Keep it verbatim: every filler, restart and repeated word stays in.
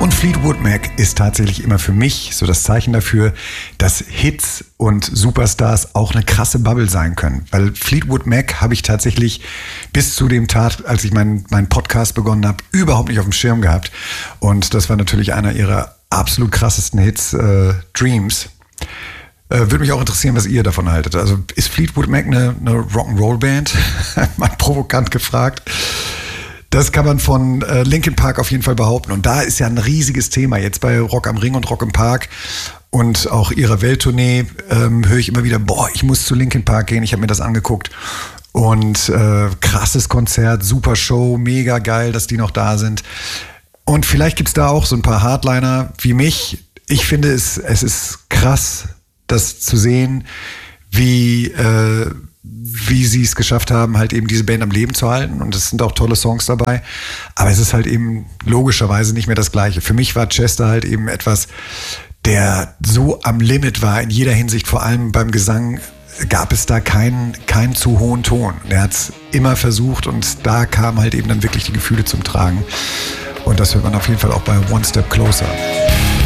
Und Fleetwood Mac ist tatsächlich immer für mich so das Zeichen dafür, dass Hits und Superstars auch eine krasse Bubble sein können. Weil Fleetwood Mac habe ich tatsächlich bis zu dem Tag, als ich meinen mein Podcast begonnen habe, überhaupt nicht auf dem Schirm gehabt. Und das war natürlich einer ihrer absolut krassesten Hits, äh, Dreams. Äh, würde mich auch interessieren, was ihr davon haltet. Also ist Fleetwood Mac eine, eine Rock'n'Roll-Band? Mal provokant gefragt. Das kann man von äh, Linkin Park auf jeden Fall behaupten. Und da ist ja ein riesiges Thema. Jetzt bei Rock am Ring und Rock im Park und auch ihrer Welttournee ähm, höre ich immer wieder, boah, ich muss zu Linkin Park gehen. Ich habe mir das angeguckt. Und äh, krasses Konzert, super Show, mega geil, dass die noch da sind. Und vielleicht gibt's da auch so ein paar Hardliner wie mich. Ich finde es, es ist krass, das zu sehen, wie... Äh, wie sie es geschafft haben, halt eben diese Band am Leben zu halten. Und es sind auch tolle Songs dabei. Aber es ist halt eben logischerweise nicht mehr das Gleiche. Für mich war Chester halt eben etwas, der so am Limit war in jeder Hinsicht. Vor allem beim Gesang gab es da keinen, keinen zu hohen Ton. Er hat es immer versucht und da kamen halt eben dann wirklich die Gefühle zum Tragen. Und das hört man auf jeden Fall auch bei One Step Closer.